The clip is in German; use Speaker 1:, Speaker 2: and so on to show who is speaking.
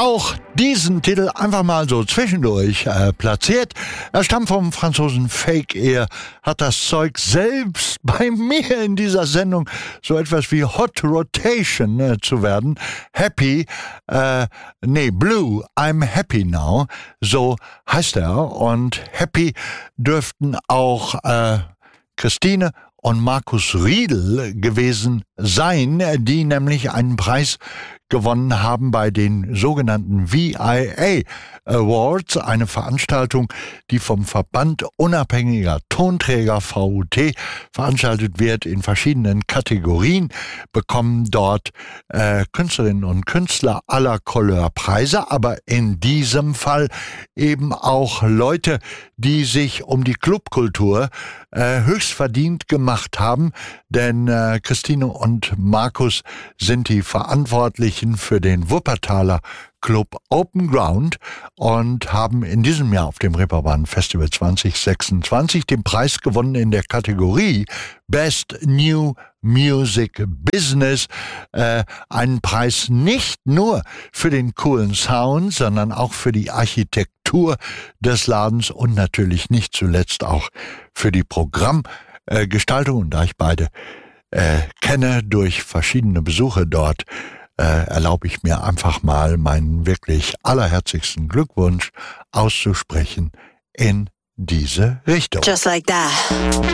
Speaker 1: auch diesen Titel einfach mal so zwischendurch platziert. Er stammt vom Franzosen Fake Ear, hat das Zeug selbst bei mir in dieser Sendung so etwas wie Hot Rotation zu werden. Happy, Blue, I'm Happy Now, so heißt er. Und Happy dürften auch Christine und Markus Riedl gewesen sein, die nämlich einen Preis gewonnen haben bei den sogenannten VIA Awards, eine Veranstaltung, die vom Verband unabhängiger Tonträger VUT veranstaltet wird in verschiedenen Kategorien, bekommen dort Künstlerinnen und Künstler aller Couleur Preise, aber in diesem Fall eben auch Leute, die sich um die Clubkultur höchst verdient gemacht haben, denn Christine und Markus sind die Verantwortlichen für den Wuppertaler Club Open Ground und haben in diesem Jahr auf dem Reeperbahn Festival 2026 den Preis gewonnen in der Kategorie Best New Music Business. Einen Preis nicht nur für den coolen Sound, sondern auch für die Architektur des Ladens und natürlich nicht zuletzt auch für die Programmgestaltung. Und da ich beide kenne durch verschiedene Besuche dort, erlaube ich mir einfach mal meinen wirklich allerherzigsten Glückwunsch auszusprechen in diese Richtung.
Speaker 2: Just like that.